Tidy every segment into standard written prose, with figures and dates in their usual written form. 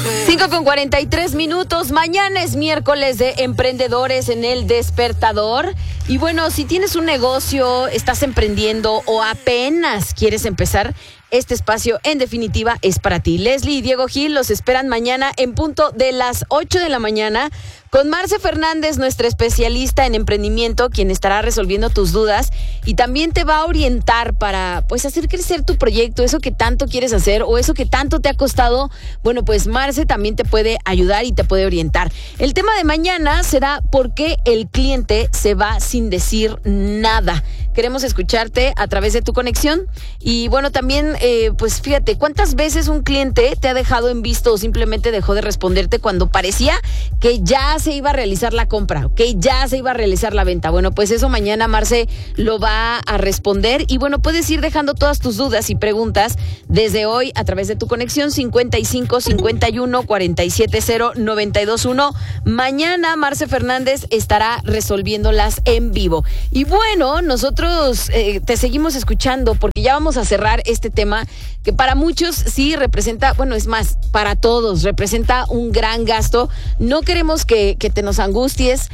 5:43. Mañana es miércoles de Emprendedores en El Despertador. Y bueno, si tienes un negocio, estás emprendiendo o apenas quieres empezar, este espacio en definitiva es para ti. Leslie y Diego Gil los esperan mañana en punto de las 8 de la mañana con Marce Fernández, nuestra especialista en emprendimiento, quien estará resolviendo tus dudas y también te va a orientar para pues hacer crecer tu proyecto, eso que tanto quieres hacer o eso que tanto te ha costado. Bueno, pues Marce también te puede ayudar y te puede orientar. El tema de mañana será ¿por qué el cliente se va sin decir nada? Queremos escucharte a través de tu conexión y bueno, también pues fíjate, ¿cuántas veces un cliente te ha dejado en visto o simplemente dejó de responderte cuando parecía que ya se iba a realizar la compra, que ya se iba a realizar la venta? Bueno, pues eso mañana Marce lo va a responder y bueno, puedes ir dejando todas tus dudas y preguntas desde hoy a través de tu conexión 55 51 47 0 92 1. Mañana Marce Fernández estará resolviéndolas en vivo. Y bueno, nosotros te seguimos escuchando porque ya vamos a cerrar este tema que para muchos sí representa, bueno, es más, para todos representa un gran gasto. No queremos que te nos angusties.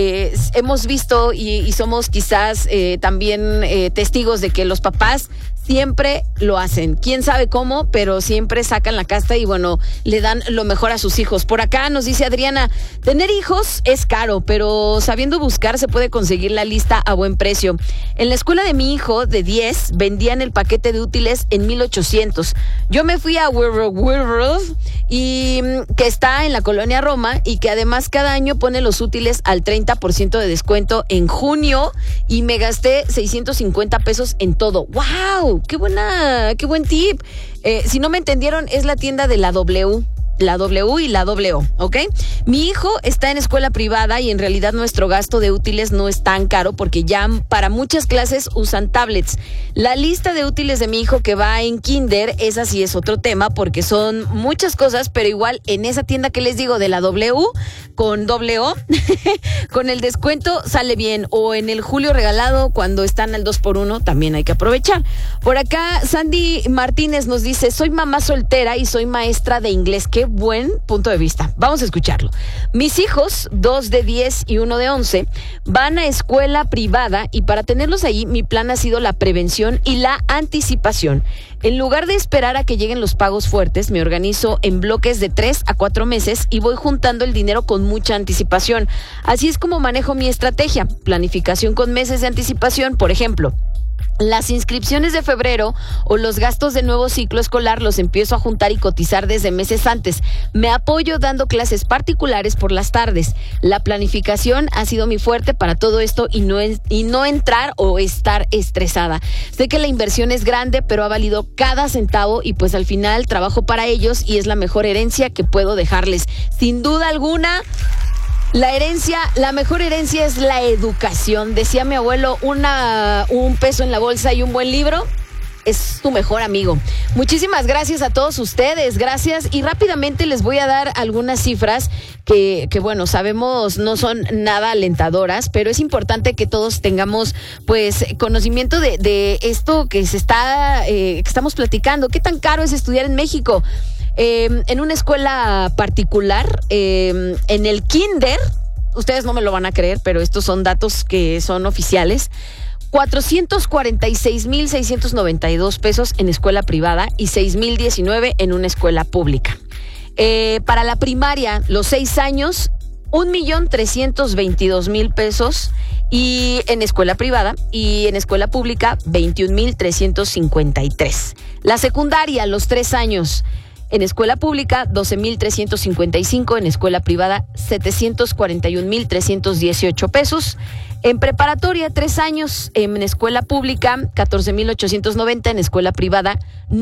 Hemos visto y somos quizás también testigos de que los papás siempre lo hacen. Quién sabe cómo, pero siempre sacan la casta y bueno, le dan lo mejor a sus hijos. Por acá nos dice Adriana, tener hijos es caro, pero sabiendo buscar se puede conseguir la lista a buen precio. En la escuela de mi hijo de 10 vendían el paquete de útiles en 1,800. Yo me fui a World y que está en la colonia Roma y que además cada año pone los útiles al 30% de descuento en junio y me gasté 650 pesos en todo. ¡Wow! ¡Qué buen tip! Si no me entendieron, es la tienda de la W y la W, ¿ok? Mi hijo está en escuela privada y en realidad nuestro gasto de útiles no es tan caro porque ya para muchas clases usan tablets. La lista de útiles de mi hijo que va en kinder, esa sí es otro tema porque son muchas cosas, pero igual en esa tienda que les digo de la W con doble O, con el descuento sale bien, o en el Julio regalado cuando están al 2x1 también hay que aprovechar. Por acá Sandy Martínez nos dice, soy mamá soltera y soy maestra de inglés. Qué buen punto de vista. Vamos a escucharlo. Mis hijos, 2 de 10 y 1 de 11, van a escuela privada y para tenerlos ahí mi plan ha sido la prevención y la anticipación. En lugar de esperar a que lleguen los pagos fuertes, me organizo en bloques de 3 a 4 meses y voy juntando el dinero con mucha anticipación. Así es como manejo mi estrategia. Planificación con meses de anticipación, por ejemplo. Las inscripciones de febrero o los gastos de nuevo ciclo escolar los empiezo a juntar y cotizar desde meses antes. Me apoyo dando clases particulares por las tardes. La planificación ha sido mi fuerte para todo esto y no entrar o estar estresada. Sé que la inversión es grande, pero ha valido cada centavo y pues al final trabajo para ellos y es la mejor herencia que puedo dejarles. Sin duda alguna, la mejor herencia es la educación. Decía mi abuelo, un peso en la bolsa y un buen libro es tu mejor amigo. Muchísimas gracias a todos ustedes, gracias. Y rápidamente les voy a dar algunas cifras que bueno, sabemos no son nada alentadoras, pero es importante que todos tengamos pues conocimiento de esto que que estamos platicando. ¿Qué tan caro es estudiar en México? En una escuela particular, en el kinder, ustedes no me lo van a creer, pero estos son datos que son oficiales, 446,692 pesos en escuela privada y 6,019 en una escuela pública. Para la primaria, los 6 años, 1,322,000 pesos y en escuela privada, y en escuela pública 21,353. La secundaria, los 3 años, en escuela pública 12,355, en escuela privada 741,318 pesos. En preparatoria 3 años, en escuela pública 14,890, en escuela privada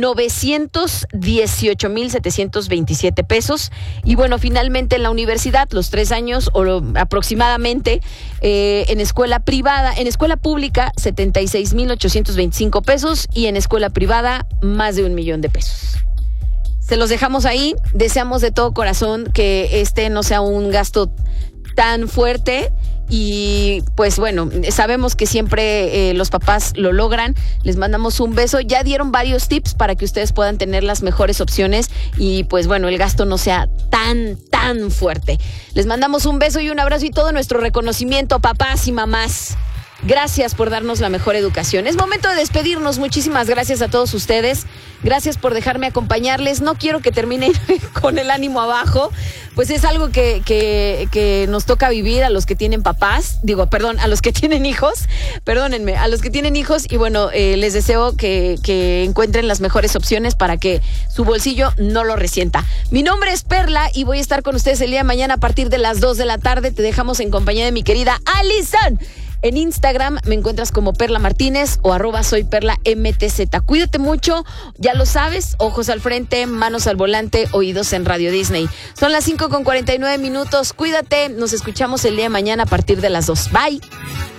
918,727 pesos. Y bueno, finalmente en la universidad, los 3 años o aproximadamente, en escuela pública 76,825 pesos y en escuela privada más de 1,000,000 de pesos. Se los dejamos ahí. Deseamos de todo corazón que este no sea un gasto tan fuerte y pues bueno, sabemos que siempre los papás lo logran. Les mandamos un beso. Ya dieron varios tips para que ustedes puedan tener las mejores opciones y pues bueno, el gasto no sea tan fuerte. Les mandamos un beso y un abrazo y todo nuestro reconocimiento, papás y mamás. Gracias por darnos la mejor educación. Es momento de despedirnos. Muchísimas gracias a todos ustedes. Gracias por dejarme acompañarles. No quiero que terminen con el ánimo abajo, pues es algo que nos toca vivir a los que tienen papás. A los que tienen hijos. Perdónenme, a los que tienen hijos. Y bueno, les deseo que encuentren las mejores opciones para que su bolsillo no lo resienta. Mi nombre es Perla y voy a estar con ustedes el día de mañana a partir de las 2 de la tarde. Te dejamos en compañía de mi querida Alison. En Instagram me encuentras como Perla Martínez o @soyperlamtz. Cuídate mucho, ya lo sabes, ojos al frente, manos al volante, oídos en Radio Disney. Son las 5:49. Cuídate, nos escuchamos el día de mañana a partir de las 2. Bye.